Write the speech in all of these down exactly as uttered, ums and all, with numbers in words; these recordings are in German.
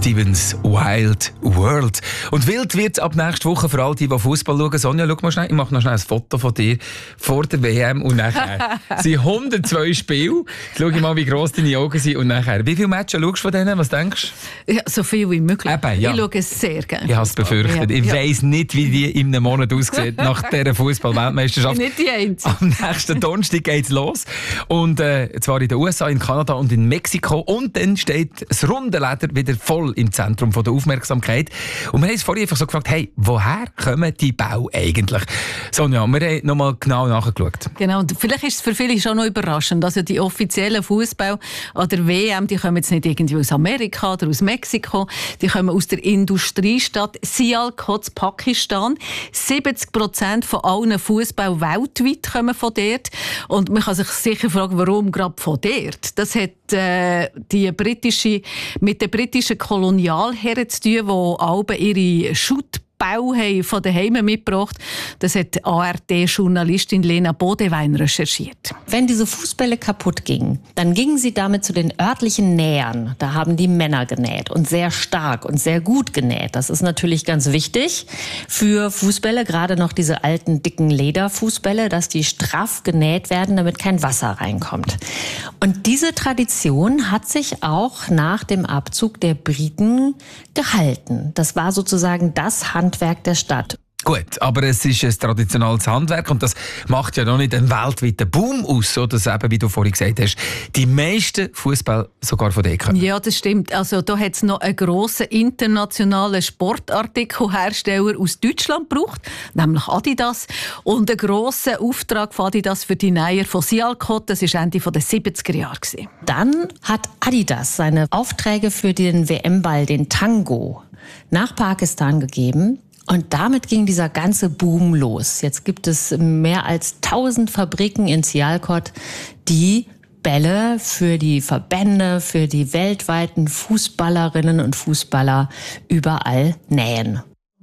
Stevens Wild World. Und wild wird es ab nächster Woche für all die, die Fußball schauen. Sonja, schau mal schnell, ich mache noch schnell ein Foto von dir vor der W M und nachher. Es sind hundertzwei Spiele. Jetzt schau ich mal, wie gross deine Augen sind und nachher. Wie viele Matches schaust du von denen? Was denkst du? Ja, so viel wie möglich. Eben, ja. Ich schaue es sehr gerne. Ich habe es befürchtet. Ja. Ich ja. weiss nicht, wie die in einem Monat aussieht nach dieser Fußball-Weltmeisterschaft. Nicht die einzige. Am nächsten Donnerstag geht es los. Und äh, zwar in den U S A, in Kanada und in Mexiko. Und dann steht das runde Leder wieder voll im Zentrum von der Aufmerksamkeit. Und wir haben uns vorhin einfach so gefragt, hey, woher kommen die Bälle eigentlich? Sonja, wir haben nochmal genau nachgeschaut. Genau, und vielleicht ist es für viele schon noch überraschend. Also die offiziellen Fußball an der W M, die kommen jetzt nicht irgendwie aus Amerika oder aus Mexiko, die kommen aus der Industriestadt Sialkot, Pakistan. siebzig Prozent von allen Fußball weltweit kommen von dort. Und man kann sich sicher fragen, warum gerade von dort? Das hat äh, die britische, mit den britischen Kolonialherren zu tun, die alle ihre Schutt Bau haben von daheim mitgebracht. Das hat A R D-Journalistin Lena Bodewein recherchiert. Wenn diese Fußbälle kaputt gingen, dann gingen sie damit zu den örtlichen Nähern. Da haben die Männer genäht und sehr stark und sehr gut genäht. Das ist natürlich ganz wichtig für Fußbälle, gerade noch diese alten, dicken Lederfußbälle, dass die straff genäht werden, damit kein Wasser reinkommt. Und diese Tradition hat sich auch nach dem Abzug der Briten gehalten. Das war sozusagen das Handwerk Handwerk der Stadt. Gut, aber es ist ein traditionelles Handwerk und das macht ja noch nicht einen weltweiten Boom aus, so dass eben, wie du vorhin gesagt hast, die meisten Fußball sogar von dort kommen. Ja, das stimmt. Also da hat es noch einen grossen internationalen Sportartikelhersteller aus Deutschland gebraucht, nämlich Adidas, und einen grossen Auftrag von Adidas für die Näher von Sialkot, das war Ende der siebziger Jahre. Dann hat Adidas seine Aufträge für den W M-Ball, den Tango, nach Pakistan gegeben. Und damit ging dieser ganze Boom los. Jetzt gibt es mehr als tausend Fabriken in Sialkot, die Bälle für die Verbände, für die weltweiten Fußballerinnen und Fußballer überall nähen.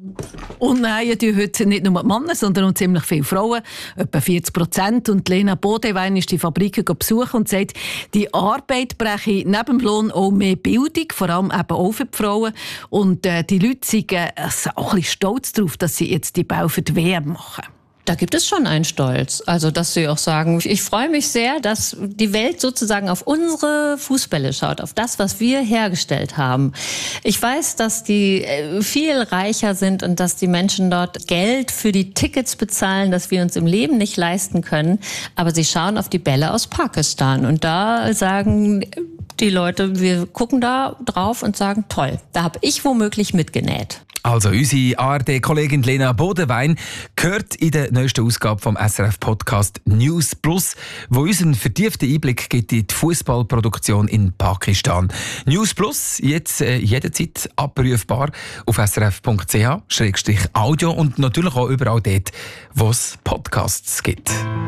Und nähen die heute nicht nur die Männer, sondern auch ziemlich viele Frauen, etwa vierzig Prozent. Und Lena Bodewein ist die Fabrik besuchen und sagt, die Arbeit breche neben dem Lohn auch mehr Bildung, vor allem eben auch für die Frauen. Und äh, die Leute sind äh, auch ein bisschen stolz darauf, dass sie jetzt die Bälle für die W M machen. Da gibt es schon einen Stolz. Also, dass sie auch sagen, ich freue mich sehr, dass die Welt sozusagen auf unsere Fußbälle schaut, auf das, was wir hergestellt haben. Ich weiß, dass die viel reicher sind und dass die Menschen dort Geld für die Tickets bezahlen, das wir uns im Leben nicht leisten können. Aber sie schauen auf die Bälle aus Pakistan und da sagen die Leute, wir gucken da drauf und sagen, toll, da habe ich womöglich mitgenäht. Also unsere A R D-Kollegin Lena Bodewein gehört in der neuesten Ausgabe vom S R F-Podcast News Plus, wo uns einen vertieften Einblick gibt in die Fußballproduktion in Pakistan. News Plus, jetzt äh, jederzeit abrufbar auf s r f punkt c h slash audio und natürlich auch überall dort, wo es Podcasts gibt.